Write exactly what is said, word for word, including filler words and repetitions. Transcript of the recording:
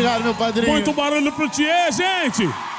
obrigado, meu padrinho. Muito barulho pro Thier, gente.